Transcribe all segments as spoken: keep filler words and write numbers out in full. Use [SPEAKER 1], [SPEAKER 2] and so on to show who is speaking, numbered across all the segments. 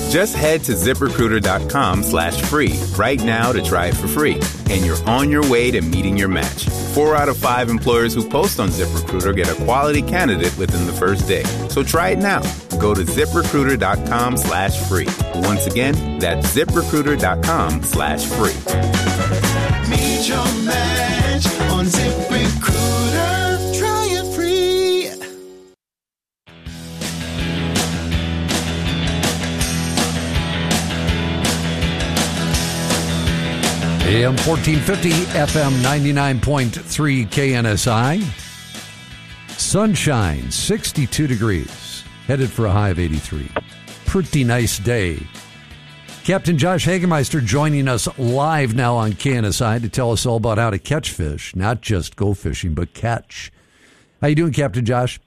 [SPEAKER 1] Just head to ZipRecruiter.com slash free right now to try it for free. And you're on your way to meeting your match. Four out of five employers who post on ZipRecruiter get a quality candidate within the first day. So try it now. Go to ZipRecruiter.com slash free. Once again, that's ZipRecruiter.com slash free.
[SPEAKER 2] Meet your match on ZipRecruiter. Try it free.
[SPEAKER 3] A M fourteen fifty, F M ninety-nine point three K N S I. Sunshine, sixty-two degrees. Headed for a high of eighty-three. Pretty nice day. Captain Josh Hagemeister joining us live now on K N S I to tell us all about how to catch fish. Not just go fishing, but catch. How you doing, Captain Josh?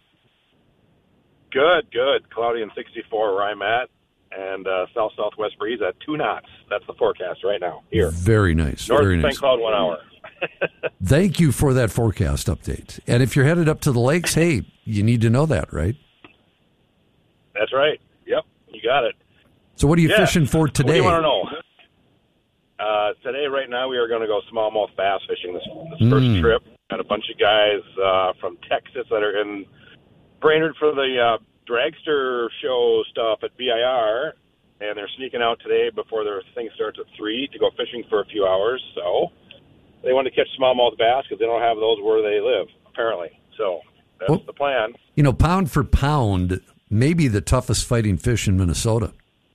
[SPEAKER 4] Good, good. Cloudy and sixty-four where I'm at. And uh, south-southwest breeze at two knots. That's the forecast right now here.
[SPEAKER 3] Very nice.
[SPEAKER 4] North
[SPEAKER 3] very
[SPEAKER 4] Saint
[SPEAKER 3] nice.
[SPEAKER 4] Cloud, one hour.
[SPEAKER 3] Thank you for that forecast update. And if you're headed up to the lakes, hey, you need to know that, right?
[SPEAKER 4] That's right. Yep, you got it.
[SPEAKER 3] So what are you
[SPEAKER 4] yeah.
[SPEAKER 3] fishing for today?
[SPEAKER 4] What do you want to know? Uh, today, right now, we are going to go smallmouth bass fishing this, this
[SPEAKER 3] mm.
[SPEAKER 4] first trip. Got a bunch of guys uh, from Texas that are in Brainerd for the uh, dragster show stuff at B I R, and they're sneaking out today before their thing starts at three to go fishing for a few hours. So they want to catch smallmouth bass because they don't have those where they live, apparently. So that's well, the plan.
[SPEAKER 3] You know, pound for pound, maybe the toughest fighting fish in Minnesota.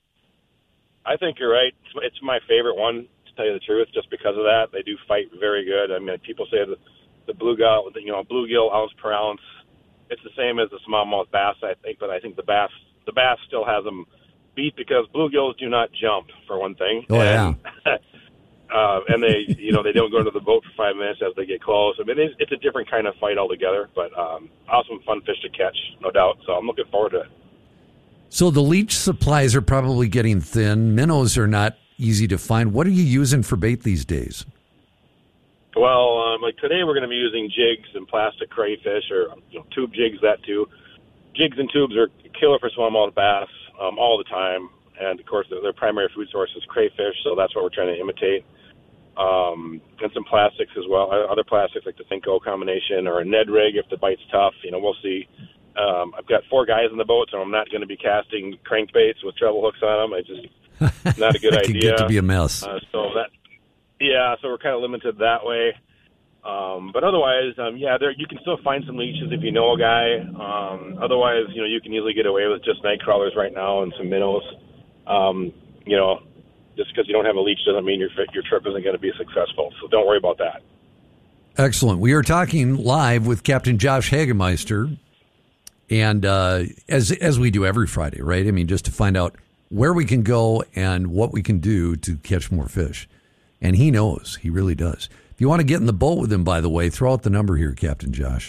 [SPEAKER 4] I think you're right. It's my favorite one, to tell you the truth, just because of that. They do fight very good. I mean, people say the, the bluegill, you know, bluegill ounce per ounce. It's the same as the smallmouth bass, I think, but I think the bass the bass still has them beat because bluegills do not jump, for one thing.
[SPEAKER 3] Oh,
[SPEAKER 4] and,
[SPEAKER 3] yeah.
[SPEAKER 4] uh, and they, you know, they don't go into the boat for five minutes as they get close. I mean, it's, it's a different kind of fight altogether, but um, awesome, fun fish to catch, no doubt. So I'm looking forward to it.
[SPEAKER 3] So the leech supplies are probably getting thin. Minnows are not easy to find. What are you using for bait these days?
[SPEAKER 4] Well, um, like today we're going to be using jigs and plastic crayfish or you know, tube jigs, that too. Jigs and tubes are killer for smallmouth bass um, all the time. And, of course, their, their primary food source is crayfish, so that's what we're trying to imitate. Um, and some plastics as well, other plastics like the Finco combination or a Ned rig if the bite's tough. You know, we'll see. Um, I've got four guys in the boat, so I'm not going to be casting crankbaits with treble hooks on them. It's just not a good
[SPEAKER 3] that
[SPEAKER 4] idea.
[SPEAKER 3] Could get to be a mess.
[SPEAKER 4] Uh, so that, yeah, so we're kind of limited that way. Um, but otherwise, um, yeah, there you can still find some leeches if you know a guy. Um, otherwise, you know, you can easily get away with just night crawlers right now and some minnows. Um, you know, just because you don't have a leech doesn't mean your your trip isn't going to be successful. So don't worry about that.
[SPEAKER 3] Excellent. We are talking live with Captain Josh Hagemeister, and uh, as as we do every Friday, right? I mean, just to find out where we can go and what we can do to catch more fish. And he knows. He really does. If you want to get in the boat with him, by the way, throw out the number here, Captain Josh.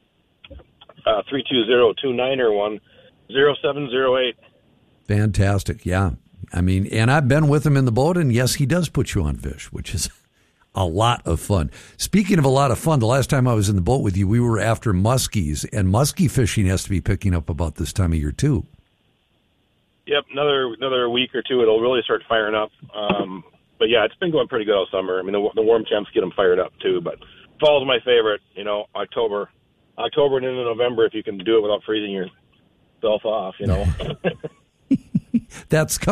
[SPEAKER 4] Uh, three two zero two nine or one zero seven zero eight.
[SPEAKER 3] Fantastic. Yeah. I mean, and I've been with him in the boat, and yes, he does put you on fish, which is a lot of fun. Speaking of a lot of fun, the last time I was in the boat with you, we were after muskies, and muskie fishing has to be picking up about this time of year, too.
[SPEAKER 4] Yep, another another week or two, it'll really start firing up. Um, but, yeah, it's been going pretty good all summer. I mean, the, the warm temps get them fired up, too. But fall's my favorite, you know, October. October and into November, if you can do it without freezing yourself off, you know.
[SPEAKER 3] That's coming.